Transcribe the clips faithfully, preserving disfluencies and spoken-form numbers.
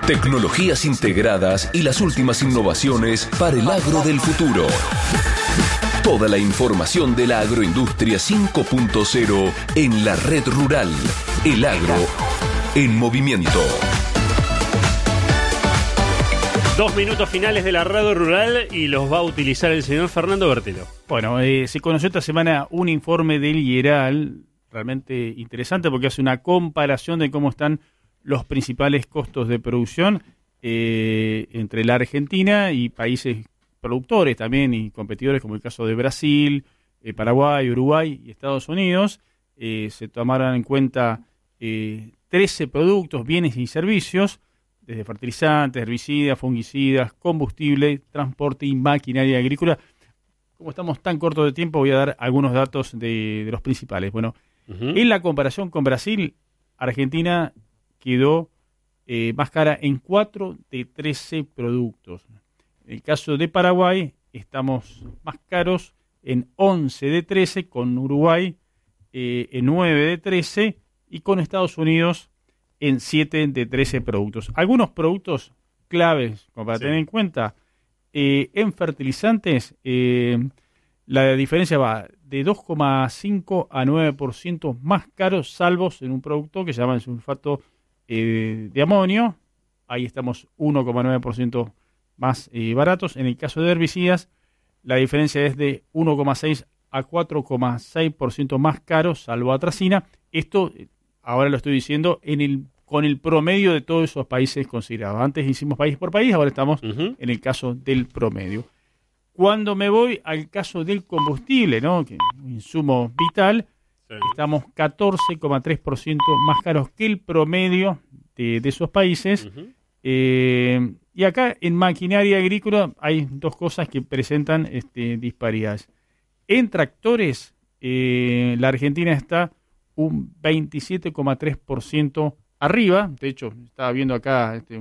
Tecnologías integradas y las últimas innovaciones para el agro del futuro. Toda la información de la agroindustria cinco punto cero en la red rural. El agro en movimiento. Dos minutos finales de la radio rural y los va a utilizar el señor Fernando Bertelo. Bueno, eh, se conoció esta semana un informe del IERAL, realmente interesante porque hace una comparación de cómo están los principales costos de producción eh, entre la Argentina y países productores también y competidores como el caso de Brasil, eh, Paraguay, Uruguay y Estados Unidos. Eh, se tomaron en cuenta eh, trece productos, bienes y servicios, desde fertilizantes, herbicidas, fungicidas, combustible, transporte y maquinaria agrícola. Como estamos tan cortos de tiempo, voy a dar algunos datos de, de los principales. Bueno, uh-huh. En la comparación con Brasil, Argentina quedó eh, más cara en cuatro de trece productos. En el caso de Paraguay, estamos más caros en once de trece, con Uruguay eh, en nueve de trece y con Estados Unidos en siete de trece productos. Algunos productos claves, como para sí. tener en cuenta, eh, en fertilizantes, eh, la diferencia va de dos coma cinco a nueve por ciento más caros, salvos en un producto que se llama el sulfato eh, de amonio. Ahí estamos uno coma nueve por ciento más eh, baratos. En el caso de herbicidas, la diferencia es de uno coma seis a cuatro coma seis por ciento más caros, salvo atracina. Esto, ahora lo estoy diciendo, en el con el promedio de todos esos países considerados. Antes hicimos país por país, ahora estamos uh-huh. en el caso del promedio. Cuando me voy al caso del combustible, ¿no?, que es un insumo vital, sí. estamos catorce coma tres por ciento más caros que el promedio de, de esos países. Uh-huh. Eh, y acá en maquinaria agrícola hay dos cosas que presentan este, disparidades. En tractores, eh, la Argentina está un veintisiete coma tres por ciento arriba. De hecho, estaba viendo acá este,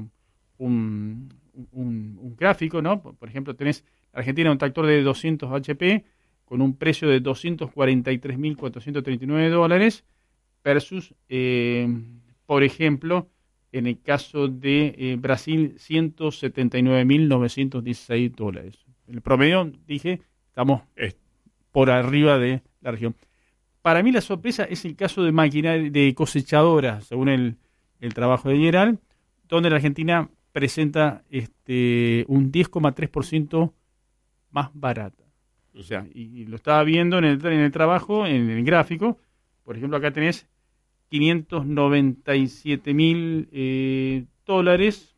un, un, un gráfico, ¿no? Por ejemplo, tenés Argentina un tractor de doscientos H P con un precio de doscientos cuarenta y tres mil cuatrocientos treinta y nueve dólares versus, eh, por ejemplo, en el caso de eh, Brasil, ciento setenta y nueve mil novecientos dieciséis dólares. En el promedio, dije, estamos eh, por arriba de la región. Para mí la sorpresa es el caso de maquinaria de cosechadora, según el, el trabajo de IERAL, donde la Argentina presenta este un diez coma tres por ciento más barata. O sea, y, y lo estaba viendo en el, en el trabajo, en el gráfico. Por ejemplo, acá tenés quinientos noventa y siete mil eh, dólares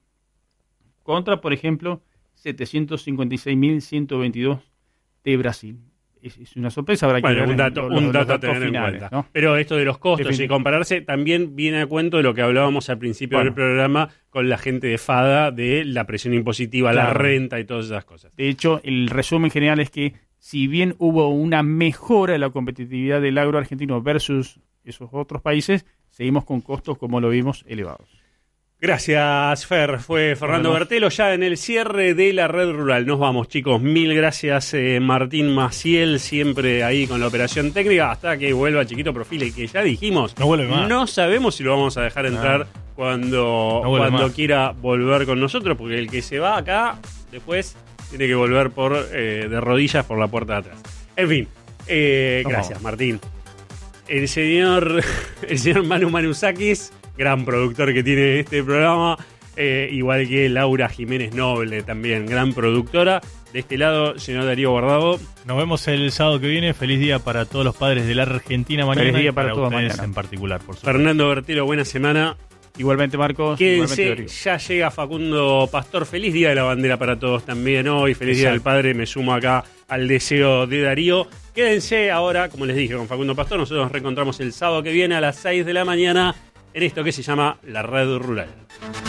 contra, por ejemplo, setecientos cincuenta y seis mil ciento veintidós de Brasil. Es, es una sorpresa. Habrá bueno, que un dato, los, un los, dato los a tener finales, en cuenta. ¿no? Pero esto de los costos Definitivamente. y compararse también viene a cuento de lo que hablábamos al principio bueno. del programa con la gente de FADA, de la presión impositiva, claro. la renta y todas esas cosas. De hecho, el resumen general es que si bien hubo una mejora en la competitividad del agro argentino versus esos otros países, seguimos con costos, como lo vimos, elevados. Gracias, Fer. Fue Fernando Bertelo ya en el cierre de la red rural. Nos vamos, chicos. Mil gracias, eh, Martín Maciel, siempre ahí con la operación técnica, hasta que vuelva Chiquito Profile, que ya dijimos, no vuelve más. No sabemos si lo vamos a dejar entrar ah. cuando, no cuando más. quiera volver con nosotros, porque el que se va acá, después tiene que volver por eh, de rodillas por la puerta de atrás. En fin, eh, gracias, Martín. El señor, el señor Manu Manusakis, gran productor que tiene este programa, eh, igual que Laura Jiménez Noble, también gran productora. De este lado, señor Darío Guardado. Nos vemos el sábado que viene. Feliz día para todos los padres de la Argentina mañana. Feliz día para, para todos ustedes mañana. En particular, por supuesto. Fernando Bertelo, buena semana. Igualmente, Marcos. Quédense, igualmente, ya llega Facundo Pastor. Feliz Día de la Bandera para todos también hoy. Feliz Exacto. Día del Padre. Me sumo acá al deseo de Darío. Quédense ahora, como les dije, con Facundo Pastor. Nosotros nos reencontramos el sábado que viene a las seis de la mañana en esto que se llama La Red Rural.